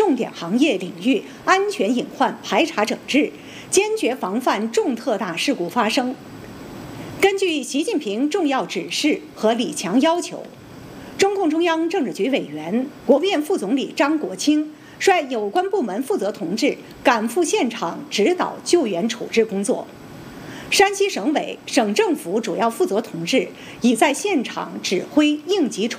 重点行业领域安全隐患排查整治，坚决防范重特大事故发生。根据习近平重要指示和李强要求，中共中央政治局委员、国务院副总理张国清率有关部门负责同志赶赴现场指导救援处置工作。山西省委、省政府主要负责同志已在现场指挥应急处